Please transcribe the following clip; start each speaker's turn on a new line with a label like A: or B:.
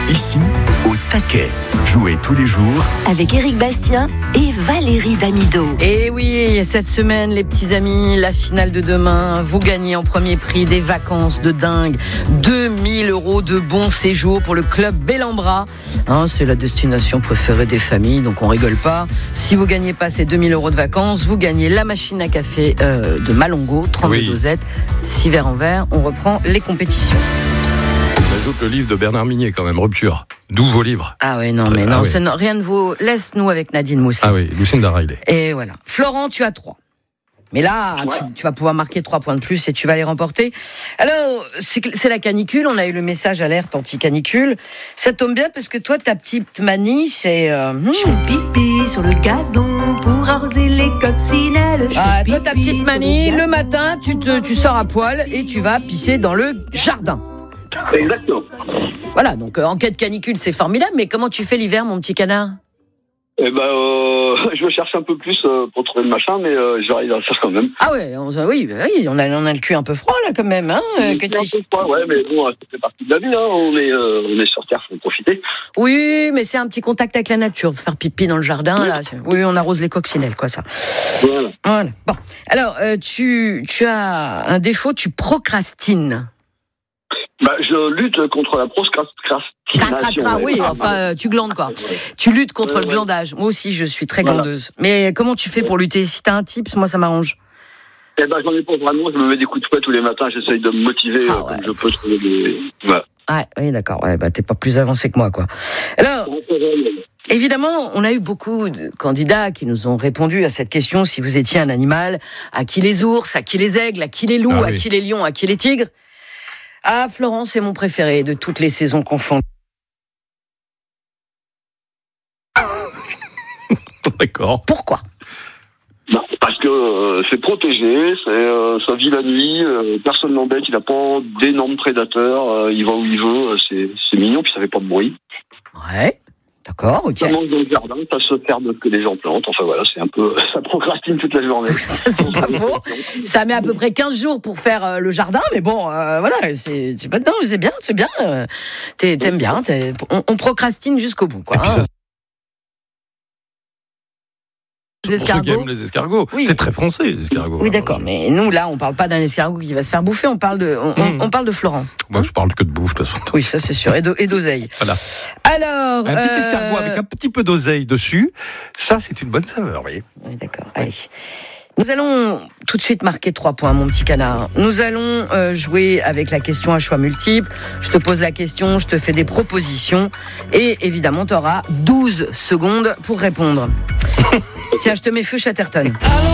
A: Ici, au taquet. Jouez tous les jours
B: avec Éric Bastien et Valérie Damido.
C: Et oui, cette semaine, les petits amis, la finale de demain, vous gagnez en premier prix des vacances de dingue. 2000 € de bon séjour pour le club Bellambra. C'est la destination préférée des familles, donc on rigole pas. Si vous gagnez pas ces 2000 € de vacances, vous gagnez la machine à café de Malongo, 32 dosettes, 6 verres en verre. On reprend les compétitions.
D: J'ajoute le livre de Bernard Minier quand même, Rupture. D'où vos livres.
C: Ah ouais, non, mais non, rien ne vaut. Laisse-nous avec Nadine Mousseline.
D: Ah oui, Lucinda Riley.
C: Et voilà. Florent, tu as 3. Mais là, tu vas pouvoir marquer 3 points de plus et tu vas les remporter. Alors, c'est la canicule. On a eu le message alerte anti-canicule. Ça tombe bien parce que toi, ta petite manie, c'est...
E: Je fais pipi sur le gazon pour arroser les coccinelles.
C: Toi, ta petite manie, le matin, tu sors à poil et tu vas pisser dans le jardin.
F: Exactement.
C: Voilà, donc en cas de canicule, c'est formidable. Mais comment tu fais l'hiver, mon petit canard ?
F: Je cherche un peu plus pour trouver le machin, mais j'arrive à le faire quand même.
C: Ah ouais, oui, on a le cul un peu froid là quand même.
F: Un peu froid, ouais, mais bon, ça fait partie de la vie. On est sur Terre, faut en profiter.
C: Oui, mais c'est un petit contact avec la nature, faire pipi dans le jardin. Oui. Là, oui, on arrose les coccinelles, quoi, ça. Voilà. Bon, alors tu as un défaut, tu procrastines.
F: Je lutte contre la procrastination.
C: Oui, tu glandes quoi. Tu luttes contre le glandage. Moi aussi, je suis très glandeuse. Mais comment tu fais pour lutter ? Si t'as un tips, moi ça m'arrange.
F: J'en ai pas vraiment. Je me mets des coups de fouet tous les matins. J'essaye de me motiver comme je peux trouver des...
C: Oui, d'accord. T'es pas plus avancé que moi, quoi. Alors, évidemment, on a eu beaucoup de candidats qui nous ont répondu à cette question. Si vous étiez un animal, à qui les ours, à qui les aigles, à qui les loups, à qui les lions, à qui les tigres ? Ah, Florent, c'est mon préféré de toutes les saisons confondues.
D: D'accord.
C: Pourquoi ?
F: Parce que c'est protégé, ça vit la nuit, personne n'embête, il n'a pas d'énormes prédateurs, il va où il veut, c'est mignon, puis ça fait pas de bruit.
C: Ouais. D'accord, ok.
F: Ça mange dans le jardin, ça se perd de ce que les gens plantent. Enfin voilà, c'est un peu, ça procrastine toute la journée.
C: Ça, c'est pas faux. Ça met à peu près 15 jours pour faire le jardin, mais bon, voilà, c'est pas dedans, c'est bien. T'aimes bien, on procrastine jusqu'au bout, quoi.
D: Pour ceux qui aiment les escargots, c'est très français, les escargots.
C: Oui, d'accord, mais nous, là, on parle pas d'un escargot qui va se faire bouffer, on parle de Florent.
D: Moi, je parle que de bouffe, de toute façon.
C: Oui, ça, c'est sûr, et d'oseille.
D: Voilà.
C: Alors...
D: Un petit escargot avec un petit peu d'oseille dessus, ça, c'est une bonne saveur, vous voyez.
C: Oui, d'accord, allez. Nous allons tout de suite marquer 3 points, mon petit canard. Nous allons jouer avec la question à choix multiples. Je te pose la question, je te fais des propositions. Et évidemment, tu auras 12 secondes pour répondre. Tiens, je te mets feu Chatterton.